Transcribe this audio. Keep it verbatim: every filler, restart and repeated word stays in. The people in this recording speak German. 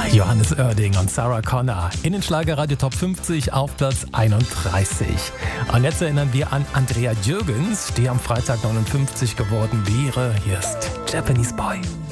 Johannes Oerding und Sarah Connor in den Schlagerradio Top fünfzig auf Platz einunddreißig. Und jetzt erinnern wir an Andrea Jürgens, die am Freitag neunundfünfzig geworden wäre. Hier ist Japanese Boy.